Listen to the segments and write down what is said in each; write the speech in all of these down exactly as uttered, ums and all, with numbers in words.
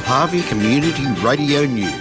Harvey Community Radio News.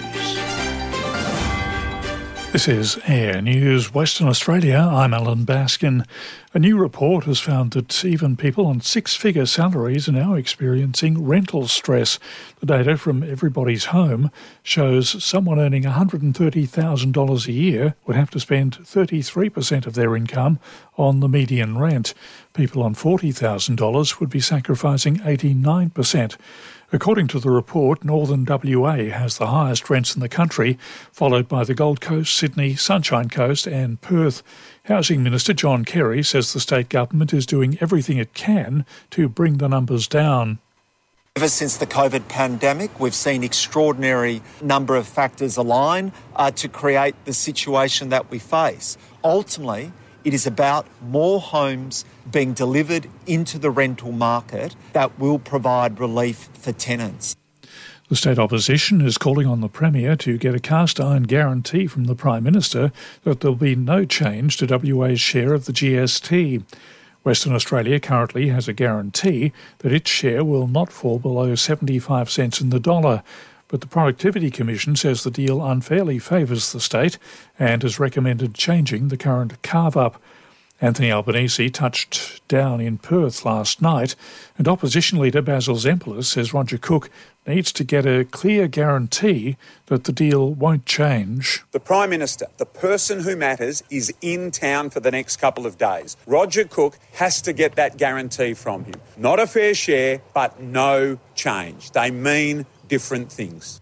This is Air News Western Australia. I'm Alan Baskin. A new report has found that even people on six-figure salaries are now experiencing rental stress. The data from Everybody's Home shows someone earning one hundred thirty thousand dollars a year would have to spend thirty-three percent of their income on the median rent. People on forty thousand dollars would be sacrificing eighty-nine percent. According to the report, northern W A has the highest rents in the country, followed by the Gold Coast, Sydney, Sunshine Coast and Perth. Housing Minister John Kerry says the state government is doing everything it can to bring the numbers down. Ever since the COVID pandemic, we've seen extraordinary number of factors align uh, to create the situation that we face. Ultimately, it is about more homes being delivered into the rental market that will provide relief for tenants. The state opposition is calling on the Premier to get a cast-iron guarantee from the Prime Minister that there will be no change to W A's share of the G S T. Western Australia currently has a guarantee that its share will not fall below seventy-five cents in the dollar. But the Productivity Commission says the deal unfairly favours the state and has recommended changing the current carve-up. Anthony Albanese touched down in Perth last night, and opposition leader Basil Zempilas says Roger Cook needs to get a clear guarantee that the deal won't change. The Prime Minister, the person who matters, is in town for the next couple of days. Roger Cook has to get that guarantee from him. Not a fair share, but no change. They mean different things.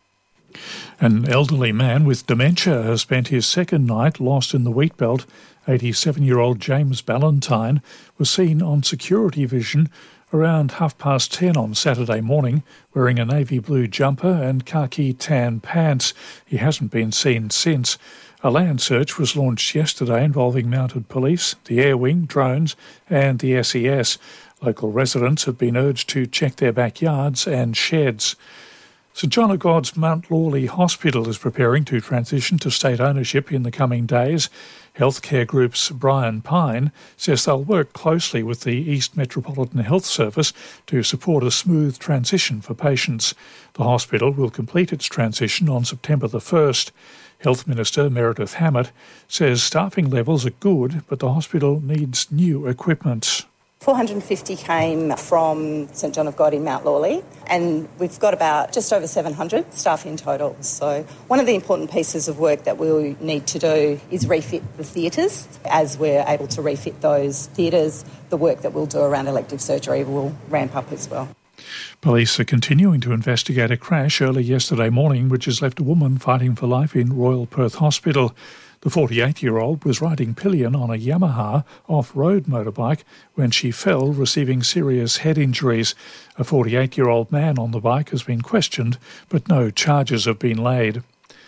An elderly man with dementia has spent his second night lost in the Wheatbelt. eighty-seven-year-old James Ballantyne was seen on security vision around half past ten on Saturday morning, wearing a navy blue jumper and khaki tan pants. He hasn't been seen since. A land search was launched yesterday involving mounted police, the Air Wing, drones and the S E S. Local residents have been urged to check their backyards and sheds. St John of God's Mount Lawley Hospital is preparing to transition to state ownership in the coming days. Healthcare Group's Brian Pine says they'll work closely with the East Metropolitan Health Service to support a smooth transition for patients. The hospital will complete its transition on September the first. Health Minister Meredith Hammett says staffing levels are good, but the hospital needs new equipment. four hundred fifty came from St John of God in Mount Lawley, and we've got about just over seven hundred staff in total. So one of the important pieces of work that we'll need to do is refit the theatres. As we're able to refit those theatres, the work that we'll do around elective surgery will ramp up as well. Police are continuing to investigate a crash early yesterday morning which has left a woman fighting for life in Royal Perth Hospital. The forty-eight-year-old was riding pillion on a Yamaha off-road motorbike when she fell, receiving serious head injuries. A forty-eight-year-old man on the bike has been questioned, but no charges have been laid.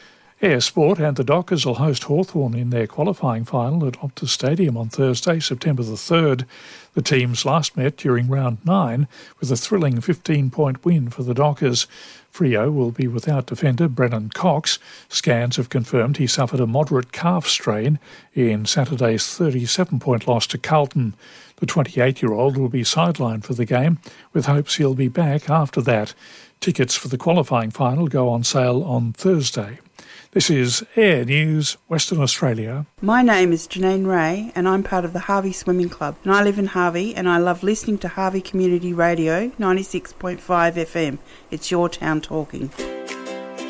Air Sport and the Dockers will host Hawthorn in their qualifying final at Optus Stadium on Thursday, September the third. The teams last met during round nine with a thrilling fifteen-point win for the Dockers. Freo will be without defender Brennan Cox. Scans have confirmed he suffered a moderate calf strain in Saturday's thirty-seven-point loss to Carlton. The twenty-eight-year-old will be sidelined for the game, with hopes he'll be back after that. Tickets for the qualifying final go on sale on Thursday. This is Air News, Western Australia. My name is Janine Ray and I'm part of the Harvey Swimming Club. And I live in Harvey and I love listening to Harvey Community Radio ninety-six point five F M. It's your town talking.